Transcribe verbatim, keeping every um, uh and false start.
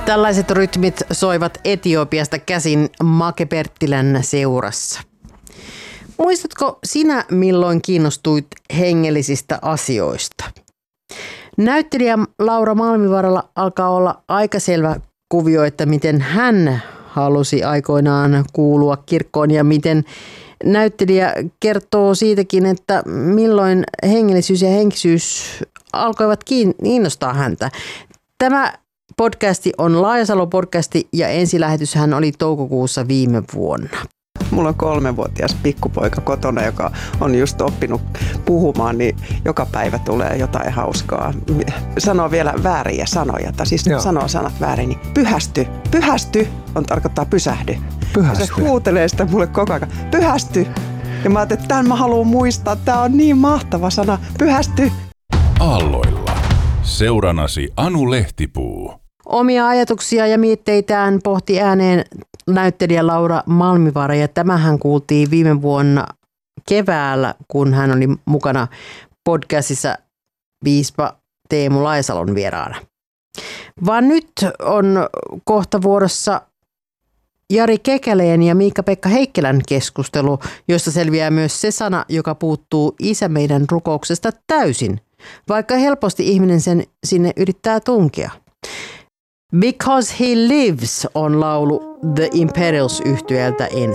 Tällaiset rytmit soivat Etiopiasta käsin Make Perttilän seurassa. Muistatko sinä, milloin kiinnostuit hengellisistä asioista? Näyttelijä Laura Malmivaaralla alkaa olla aika selvä kuvio, että miten hän halusi aikoinaan kuulua kirkkoon ja miten näyttelijä kertoo siitäkin, että milloin hengellisyys ja henkisyys alkoivat kiinnostaa häntä. Tämä podcasti on Laajasalo-podcasti ja ensilähetyshän oli toukokuussa viime vuonna. Mulla on kolmevuotias pikkupoika kotona, joka on just oppinut puhumaan, niin joka päivä tulee jotain hauskaa. Sanoo vielä vääriä sanoja, tai siis Joo. sanoo sanat väärin, niin pyhästy. Pyhästy on tarkoittaa pysähdy. Pyhästy. Ja se huutelee sitä mulle koko ajan. Pyhästy. Ja mä ajattelin, että tämän mä haluan muistaa. Tää on niin mahtava sana. Pyhästy. Aalloilla. Seuranasi Anu Lehtipuu. Omia ajatuksia ja mietteitään pohti ääneen näyttelijä Laura Malmivaara, ja tämähän kuultiin viime vuonna keväällä, kun hän oli mukana podcastissa piispa Teemu Laisalon vieraana. Vaan nyt on kohta vuorossa Jari Kekäleen ja Miikka-Pekka Heikkilän keskustelu, josta selviää myös se sana, joka puuttuu Isä meidän rukouksesta täysin, vaikka helposti ihminen sen sinne yrittää tunkea. Because He Lives on laulu The Imperials -yhtyeeltä ensin.